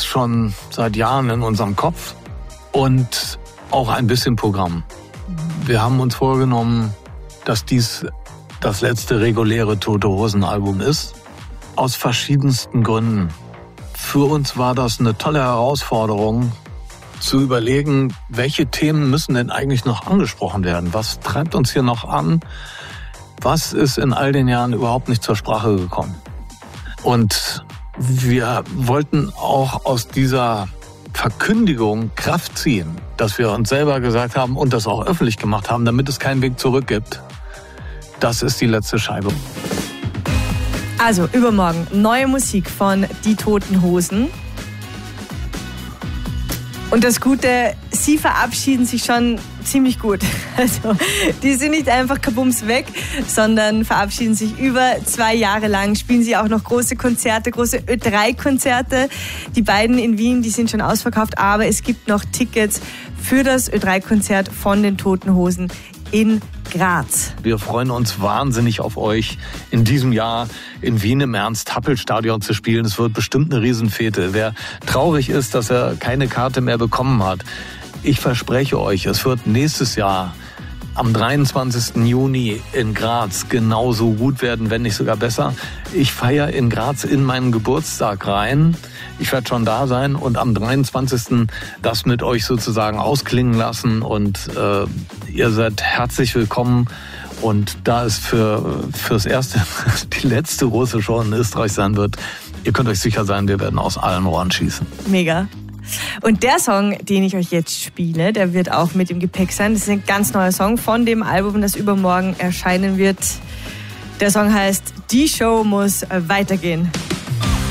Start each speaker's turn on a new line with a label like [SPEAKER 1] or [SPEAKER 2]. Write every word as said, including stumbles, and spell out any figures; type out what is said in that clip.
[SPEAKER 1] schon seit Jahren in unserem Kopf und auch ein bisschen Programm. Wir haben uns vorgenommen, dass dies das letzte reguläre Tote Hosen Album ist, aus verschiedensten Gründen. Für uns war das eine tolle Herausforderung, zu überlegen, welche Themen müssen denn eigentlich noch angesprochen werden? Was treibt uns hier noch an? Was ist in all den Jahren überhaupt nicht zur Sprache gekommen? Und wir wollten auch aus dieser Verkündigung Kraft ziehen, dass wir uns selber gesagt haben und das auch öffentlich gemacht haben, damit es keinen Weg zurück gibt. Das ist die letzte Scheibe.
[SPEAKER 2] Also übermorgen neue Musik von Die Toten Hosen. Und das Gute, sie verabschieden sich schon ziemlich gut. Also die sind nicht einfach kabums weg, sondern verabschieden sich über zwei Jahre lang. Spielen sie auch noch große Konzerte, große Ö drei Konzerte. Die beiden in Wien, die sind schon ausverkauft, aber es gibt noch Tickets für das Ö drei Konzert von den Toten Hosen in Graz.
[SPEAKER 1] Wir freuen uns wahnsinnig auf euch in diesem Jahr in Wien im Ernst-Happel-Stadion zu spielen. Es wird bestimmt eine Riesenfete. Wer traurig ist, dass er keine Karte mehr bekommen hat, ich verspreche euch, es wird nächstes Jahr am dreiundzwanzigsten Juni in Graz genauso gut werden, wenn nicht sogar besser. Ich feiere in Graz in meinen Geburtstag rein. Ich werde schon da sein und am dreiundzwanzigsten das mit euch sozusagen ausklingen lassen. Und äh, ihr seid herzlich willkommen. Und da es für fürs erste die letzte große Show in Österreich sein wird, ihr könnt euch sicher sein, wir werden aus allen Rohren schießen.
[SPEAKER 2] Mega. Und der Song, den ich euch jetzt spiele, der wird auch mit im Gepäck sein. Das ist ein ganz neuer Song von dem Album, das übermorgen erscheinen wird. Der Song heißt Die Show muss weitergehen.